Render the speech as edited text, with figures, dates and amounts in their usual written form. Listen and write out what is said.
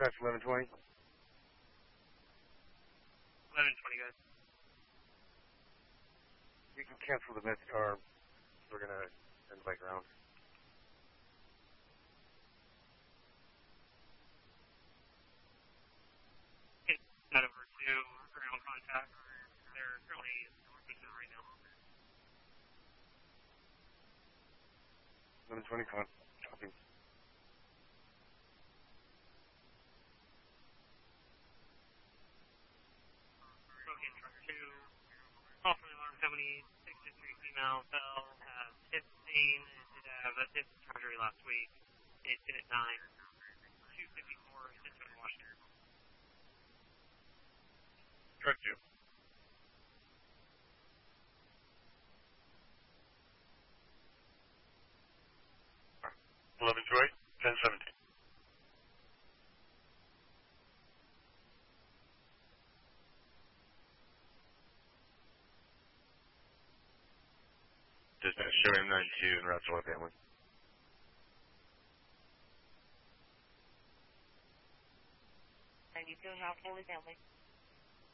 Dispatch 1120. 1120, guys. You can cancel the message, or we're going to send by ground. Okay, that over to ground contact. They're currently working right now. 1120, copy. Okay, truck 2. Call from the alarm company. 623 female fell. Hip pain. Did have a hip surgery last week. It's in at 9. 254. Cincinnati, Washington. Truck 2. Troy, 1017. Dispatch, show M92 and route to our family. And you do have Holy Family.